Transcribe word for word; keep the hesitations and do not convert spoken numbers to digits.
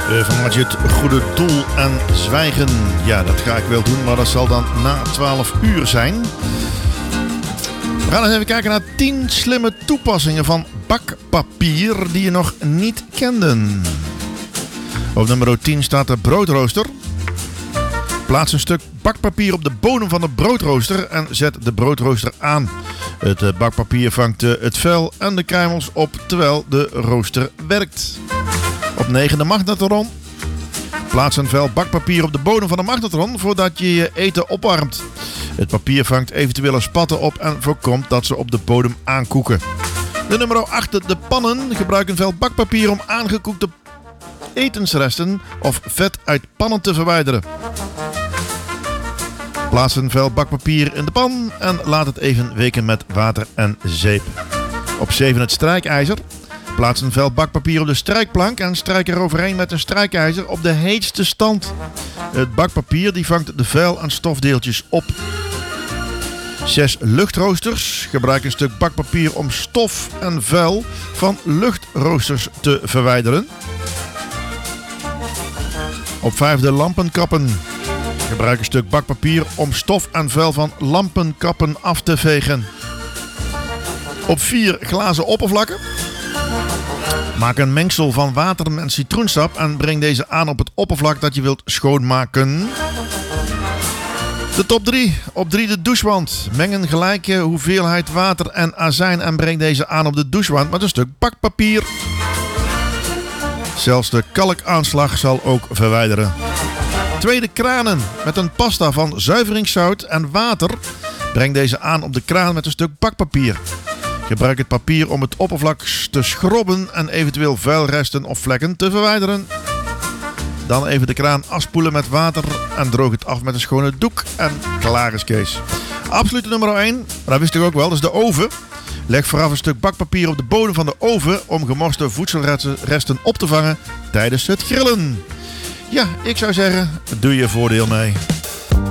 Uh, vanuit je het goede doel en zwijgen. Ja, dat ga ik wel doen, maar dat zal dan na twaalf uur zijn. We gaan eens even kijken naar tien slimme toepassingen van bakpapier die je nog niet kende. Op nummer tien staat de broodrooster. Plaats een stuk bakpapier op de bodem van de broodrooster en zet de broodrooster aan. Het bakpapier vangt het vel en de kruimels op terwijl de rooster werkt. Op negen de magnetron. Plaats een vel bakpapier op de bodem van de magnetron voordat je je eten opwarmt. Het papier vangt eventuele spatten op en voorkomt dat ze op de bodem aankoeken. De nummer acht, de pannen. Gebruik een vel bakpapier om aangekoekte etensresten of vet uit pannen te verwijderen. Plaats een vel bakpapier in de pan en laat het even weken met water en zeep. Op zeven het strijkijzer. Plaats een vel bakpapier op de strijkplank en strijk eroverheen met een strijkijzer op de heetste stand. Het bakpapier die vangt de vuil- en stofdeeltjes op. zes luchtroosters. Gebruik een stuk bakpapier om stof en vuil van luchtroosters te verwijderen. Op vijf de lampenkappen. Gebruik een stuk bakpapier om stof en vuil van lampenkappen af te vegen. Op vier glazen oppervlakken. Maak een mengsel van water en citroensap en breng deze aan op het oppervlak dat je wilt schoonmaken. De top drie. Op drie de douchewand. Meng een gelijke hoeveelheid water en azijn en breng deze aan op de douchewand met een stuk bakpapier. Zelfs de kalkaanslag zal ook verwijderen. Tweede kranen. Met een pasta van zuiveringszout en water. Breng deze aan op de kraan met een stuk bakpapier. Gebruik het papier om het oppervlak te schrobben en eventueel vuilresten of vlekken te verwijderen. Dan even de kraan afspoelen met water en droog het af met een schone doek en klaar is Kees. Absolute nummer één, dat wist ik ook wel, dat is de oven. Leg vooraf een stuk bakpapier op de bodem van de oven om gemorste voedselresten op te vangen tijdens het grillen. Ja, ik zou zeggen, doe je voordeel mee.